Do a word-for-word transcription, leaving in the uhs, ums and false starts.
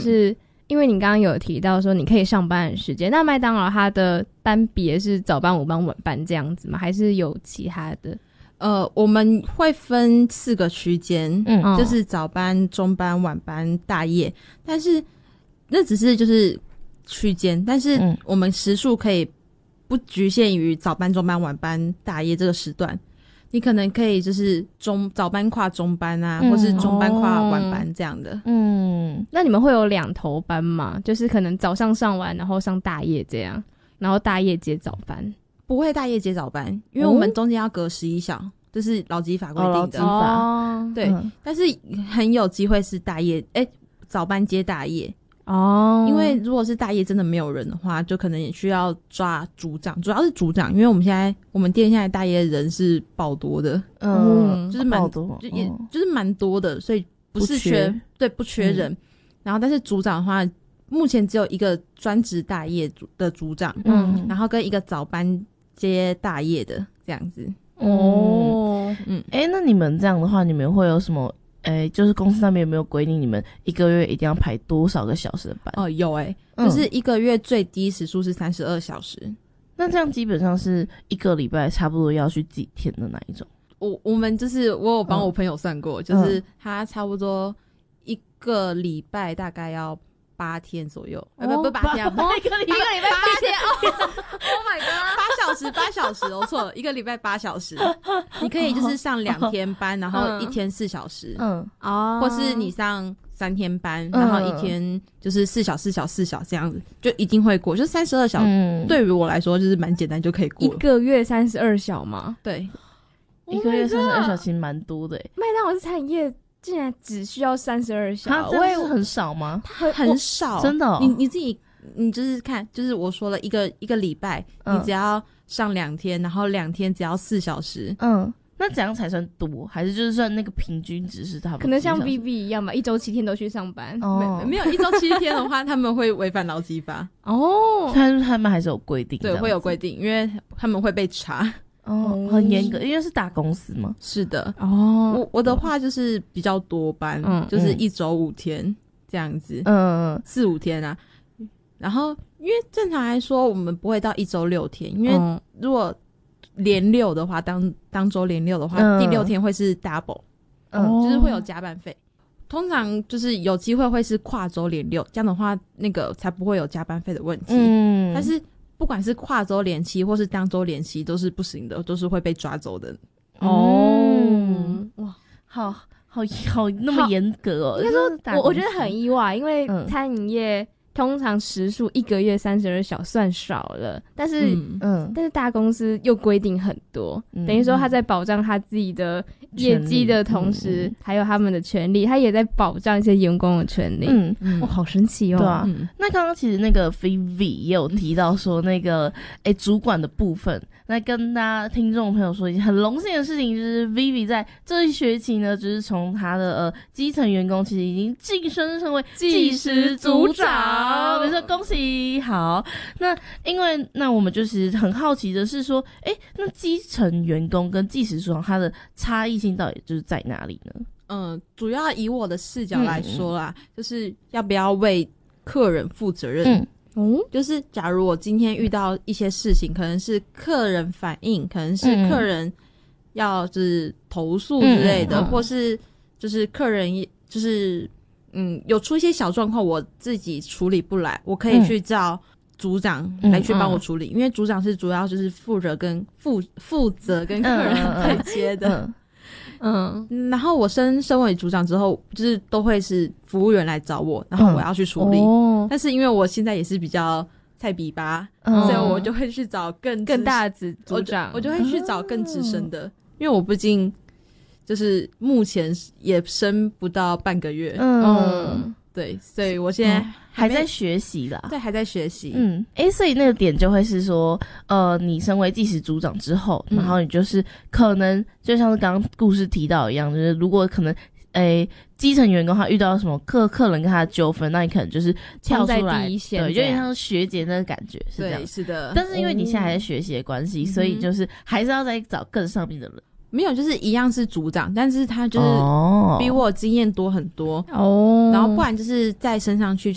就是因为你刚刚有提到说你可以上班的时间，那麦当劳它的班别是早班、午班、晚班这样子吗？还是有其他的？ 呃，我们会分四个区间，嗯，就是早班、中班、晚班、大夜，但是那只是就是区间，但是我们时数可以不局限于早班、中班、晚班、大夜这个时段，你可能可以就是中早班跨中班啊，嗯、或是中班跨晚班这样的。 嗯，那你们会有两头班吗？就是可能早上上完，然后上大夜这样，然后大夜接早班。 不会大夜接早班，因为我们中间要隔十一小，这是劳基法规定的。劳基法、哦、对、嗯，但是很有机会是大夜，哎、欸，早班接大夜哦。因为如果是大夜真的没有人的话，就可能也需要抓组长，主要是组长，因为我们现在我们店现在大夜人是爆多的，嗯，就是蛮多，就也、嗯、就是蛮多的，所以不是缺，不缺对不缺人、嗯。然后但是组长的话，目前只有一个专职大夜的组长，嗯，然后跟一个早班接大夜的这样子。 哦，嗯，哎、欸，那你们这样的话，你们会有什么？哎、欸，就是公司那边有没有规定你们一个月一定要排多少个小时的班？ 哦，有哎、欸，就是一个月最低时数是三十二小时、嗯。 那这样基本上是一个礼拜差不多要去几天的那一种？ 我我们就是我有帮我朋友算过、嗯，就是他差不多一个礼拜大概要八天左右，哦、不不八天，不一个礼拜一个礼拜八天哦 ，Oh my god， 八小时八小时，我错了，一个礼拜八小时，你可以就是上两天班，然后一天四小时，嗯哦，或是你上三天班，然后一天就是四小四小四小这样子，就一定会过，就三十二小、嗯，对于我来说就是蛮简单就可以过了。 一个月三十二小吗？ 对， oh、一个月三十二小其实蛮多的诶。 麦当劳是餐饮业。竟然只需要三十二小时， 它这是很少吗？ 很很少， 真的、哦。 你你自己，你就是看，就是我说了一个一个礼拜、嗯，你只要上两天，然后两天只要四小时。 嗯，那怎样才算多？还是就是算那个平均值是他们？ 可能像 V V 一样吧，一周七天都去上班。 哦，没, 没有一周七天的话，他们会违反劳基法。 哦，他他们还是有规定， 对，会有规定，因为他们会被查。 哦，很严格，因为是大公司嘛。 是的。哦，我我的话就是比较多班，嗯，就是一周五天这样子，嗯，四五天啊。然后因为正常来说，我们不会到一周六天，因为如果连六的话，当当周连六的话、嗯，第六天会是 double， 嗯，就是会有加班费。通常就是有机会会是跨周连六，这样的话那个才不会有加班费的问题。嗯，但是。不管是跨周连期或是当周连期都是不行的，都是会被抓走的。 哦，哇， 好好好，那么严格哦。 应该说，我我觉得很意外，因为餐饮业、嗯、通常时数一个月三十二小算少了，但是嗯，嗯但是大公司又规定很多，嗯、等于说他在保障他自己的业绩的同时、嗯，还有他们的权利，他也在保障一些员工的权利。嗯嗯，哇，好神奇哦。 对啊，嗯、那刚刚其实那个 Vivi 也有提到说那个诶、欸、主管的部分，那跟大家听众朋友说一件很荣幸的事情，就是 Vivi 在这一学期呢，就是从他的呃基层员工，其实已经晋升成为技师组长。没错，恭喜！好，那因为那我们就是很好奇的是说，诶、欸，那基层员工跟技师组长他的差异性到底就是在哪里呢？ 嗯，主要以我的视角来说啦，嗯、就是要不要为客人负责任。嗯，嗯就是假如我今天遇到一些事情，可能是客人反映，可能是客人要就是投诉之类的，嗯、或是就是客人就是嗯有出一些小状况，我自己处理不来，我可以去找组长来去帮我处理，嗯嗯、因为组长是主要就是负责跟负负责跟客人对接的。嗯嗯嗯，然后我升升为组长之后，就是都会是服务员来找我，然后我要去处理。嗯哦、但是因为我现在也是比较菜比吧、嗯，所以我就会去找更更大的组长， 我就会去找更资深的、嗯，因为我毕竟就是目前也升不到半个月。嗯。嗯对，所以我现在还, 还在学习啦。 对，还在学习。 嗯，诶，所以那个点就会是说，呃，你身为技师组长之后，然后你就是可能就像是刚刚故事提到一样，就是如果可能，诶，基层员工他遇到什么客客人跟他的纠纷，那你可能就是跳出来， 第一线对，有点像学姐那个感觉，是这样。 对，是的。 但是因为你现在还在学习的关系、嗯，所以就是还是要再找更上面的人。 没有，就是一样是组长，但是他就是比我经验多很多哦。 然后不然就是再升上去，